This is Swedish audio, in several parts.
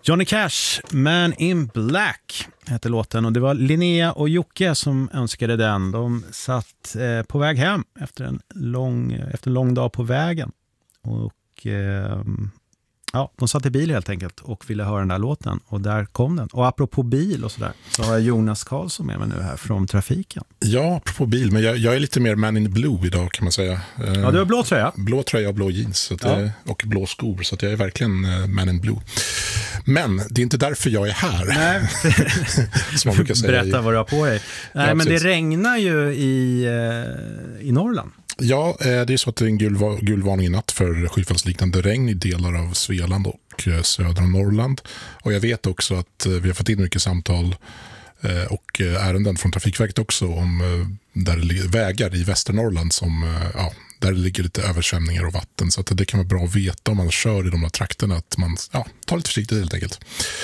Johnny Cash, Man in Black hette låten, och det var Linnea och Jocke som önskade den. De satt på väg hem efter en lång dag på vägen, och de satt i bil helt enkelt och ville höra den där låten, och där kom den. Och apropå bil och sådär, så har jag Jonas Karlsson med mig nu här från Trafiken. Ja, apropå bil, men jag är lite mer Man in Blue idag, kan man säga. Ja, du har blå tröja. Blå tröja och blå jeans så att och blå skor, så att jag är verkligen Man in Blue. Men det är inte därför jag är här. Nej. Som man brukar säga. Berätta vad du har på dig. Nej, ja, men det regnar ju i Norrland. Ja, det är så att det är en gul varning i natt för skyfallsliknande regn i delar av Svealand och södra Norrland. Och jag vet också att vi har fått in mycket samtal och ärenden från Trafikverket också om där det ligger vägar i Västernorrland som, där det ligger lite översvämningar och vatten. Så att det kan vara bra att veta om man kör i de här trakterna, att man tar lite försiktigt helt enkelt.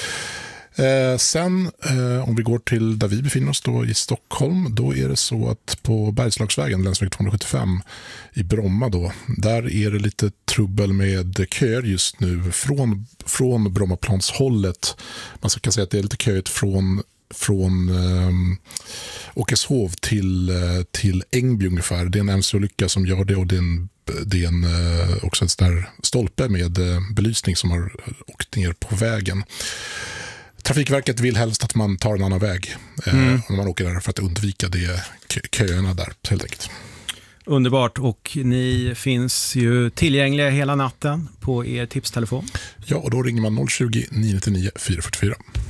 Sen om vi går till där vi befinner oss då i Stockholm, då är det så att på Bergslagsvägen, länsväg 275 i Bromma då, där är det lite trubbel med köer just nu från Brommaplanshållet. Man kan säga att det är lite köigt från Åkeshov till Ängby ungefär. Det är en MC-olycka som gör det, och det är också en sån där stolpe med belysning som har åkt ner på vägen. Trafikverket vill helst att man tar en annan väg om man åker där, för att undvika köerna där helt enkelt. Underbart, och ni finns ju tillgängliga hela natten på er tipstelefon. Ja, och då ringer man 020 999 444.